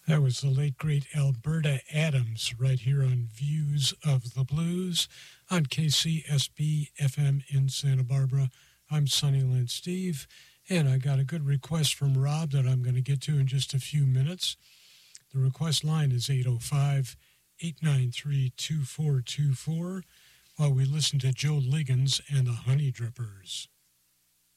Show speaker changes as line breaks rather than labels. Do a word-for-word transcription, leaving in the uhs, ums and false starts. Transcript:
That was the late, great Alberta Adams right here on Views of the Blues on K C S B F M in Santa Barbara. I'm Sunnyland Steve, and I got a good request from Rob that I'm going to get to in just a few minutes. The request line is eight oh five, eight nine three, two four two four while we listen to Joe Liggins and the Honey Drippers.